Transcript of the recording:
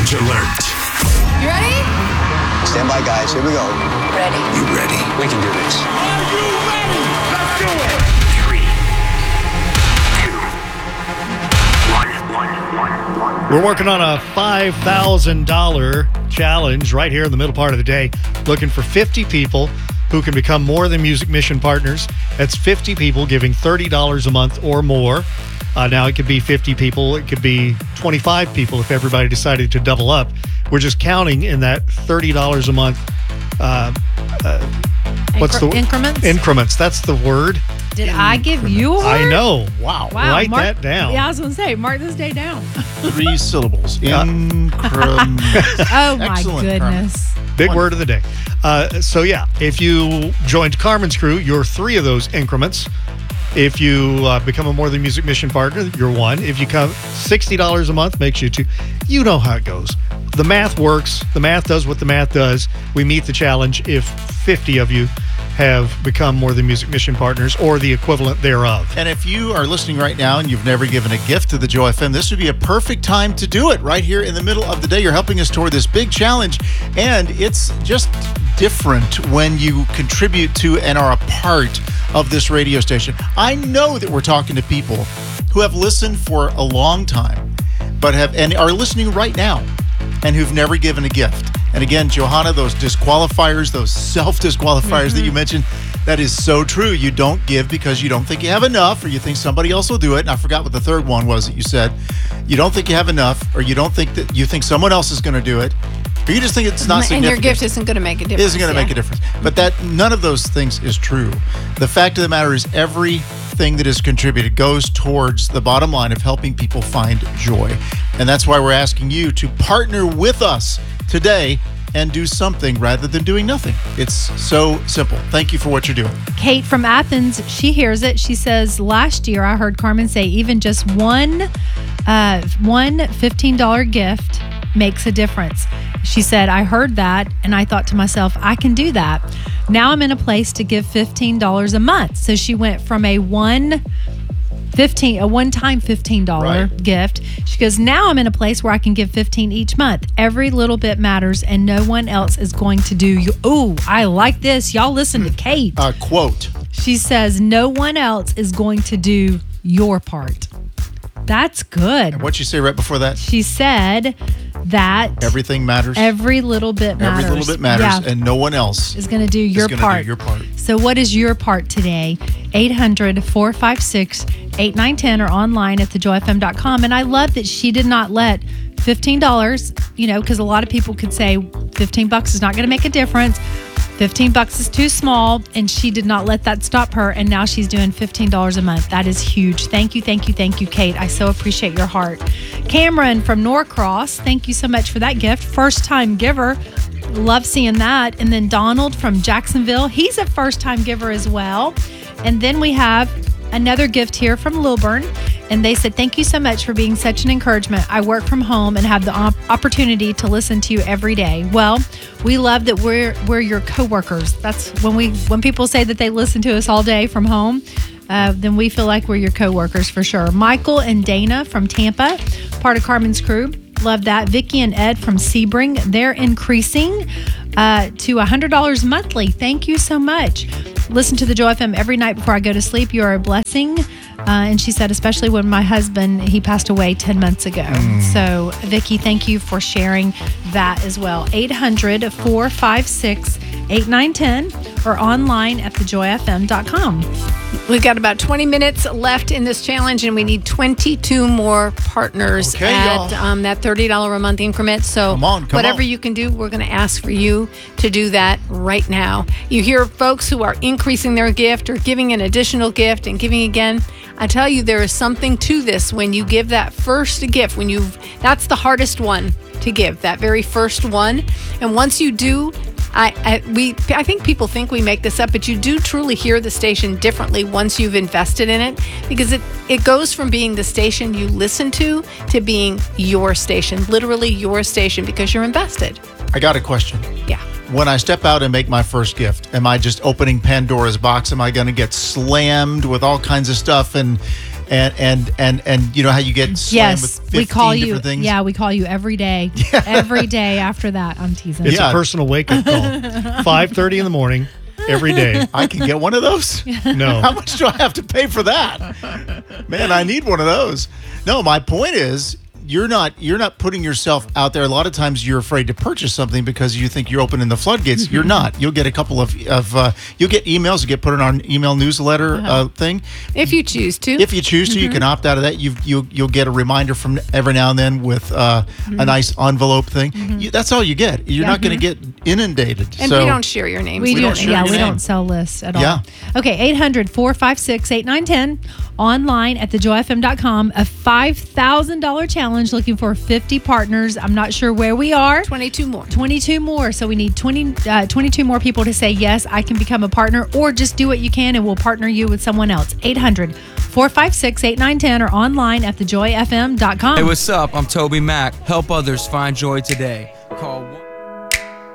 Challenge alert. You ready? Stand by, guys. Here we go. Ready. You ready? We can do this. Are you ready? Let's do it. 3, 2, 1. We're working on a $5,000 challenge right here in the middle part of the day, looking for 50 people who can become More Than Music Mission partners. That's 50 people giving $30 a month or more. Now, it could be 50 people. It could be 25 people if everybody decided to double up. We're just counting in that $30 a month. What's the increments? Increments. That's the word. Did I give you a word? I know. Wow. Write that down. Yeah, I was going to say, mark this day down. 3 syllables. Increments. Oh, my Excellent, goodness. Big word of the day. So, yeah, if you joined Carmen's crew, you're 3 of those increments. If you become a More Than Music Mission partner, you're 1. If you come $60 a month, makes you 2. You know how it goes. The math works. The math does what the math does. We meet the challenge if 50 of you have become More Than Music Mission partners or the equivalent thereof. And if you are listening right now and you've never given a gift to the Joy FM, this would be a perfect time to do it right here in the middle of the day. You're helping us toward this big challenge, and it's just different when you contribute to and are a part of this radio station. I know that we're talking to people who have listened for a long time, but and are listening right now and who've never given a gift. And again, Johanna, those disqualifiers, those self-disqualifiers that you mentioned, that is so true. You don't give because you don't think you have enough, or you think somebody else will do it. And I forgot what the third one was that you said. You don't think you have enough, or you don't think that you think someone else is going to do it, or you just think it's not significant. And your gift isn't going to make a difference. It isn't going to make a difference. But none of those things is true. The fact of the matter is everything that is contributed goes towards the bottom line of helping people find joy. And that's why we're asking you to partner with us today and do something rather than doing nothing. It's so simple. Thank you for what you're doing. Kate from Athens, she hears it. She says, last year I heard Carmen say even just one $15 gift makes a difference. She said, I heard that and I thought to myself, I can do that. Now I'm in a place to give $15 a month. So she went from a one-time $15 gift. She goes, now I'm in a place where I can give $15 each month. Every little bit matters and no one else is going to do you. Oh, I like this. Y'all listen to Kate. Quote. She says, no one else is going to do your part. That's good. And what'd she say right before that? She said that everything matters. Every little bit matters. Every little bit matters, and no one else is going to do your part. So what is your part today? 800-456-8910 or online at thejoyfm.com. And I love that she did not let $15, because a lot of people could say $15 is not going to make a difference. $15 is too small, and she did not let that stop her, and now she's doing $15 a month. That is huge. Thank you, Kate. I so appreciate your heart. Cameron from Norcross, thank you so much for that gift. First-time giver. Love seeing that. And then Donald from Jacksonville, he's a first-time giver as well. And then we have another gift here from Lilburn, and they said, thank you so much for being such an encouragement. I work from home and have the opportunity to listen to you every day. Well, we love that we're your coworkers. That's when people say that they listen to us all day from home, then we feel like we're your coworkers for sure. Michael and Dana from Tampa, part of Carmen's crew. Love that. Vicky and Ed from Sebring, they're increasing to $100 monthly. Thank you so much. Listen to the Joy FM every night before I go to sleep. You are a blessing. And she said, especially when my husband, he passed away 10 months ago. So, Vicky, thank you for sharing that as well. 800-456-8910 or online at thejoyfm.com. We've got about 20 minutes left in this challenge, and we need 22 more partners at that $30 a month increment. So whatever you can do, we're going to ask for you to do that right now. You hear folks who are increasing their gift or giving an additional gift and giving again. I tell you, there is something to this when you give that first gift. That's the hardest one to give, that very first one. And once you do, I think people think we make this up, but you do truly hear the station differently once you've invested in it, because it goes from being the station you listen to being your station, literally your station, because you're invested. I got a question. Yeah. When I step out and make my first gift, am I just opening Pandora's box? Am I going to get slammed with all kinds of stuff and and you know how you get slammed with 15 we call you. different things? Yeah, we call you every day. Every day after that, I'm teasing. It's a personal wake-up call. 5:30 in the morning. Every day. I can get one of those? No. How much do I have to pay for that? Man, I need one of those. No, my point is you're not putting yourself out there. A lot of times you're afraid to purchase something because you think you're opening the floodgates. You're not. You'll get a couple of you'll get emails. You get put in our email newsletter thing. If you choose to. If you choose to, you can opt out of that. You'll get a reminder from every now and then with a nice envelope thing. That's all you get. You're not going to get inundated. And we don't share your names. We don't share your name. don't sell lists at all. Yeah. Okay, 800-456-8910. Online at thejoyfm.com. A $5,000 challenge looking for 50 partners. I'm not sure where we are. 22 more. 22 more. So we need 22 more people to say, yes, I can become a partner, or just do what you can and we'll partner you with someone else. 800-456-8910 or online at thejoyfm.com. Hey, what's up? I'm Toby Mack. Help others find joy today. Call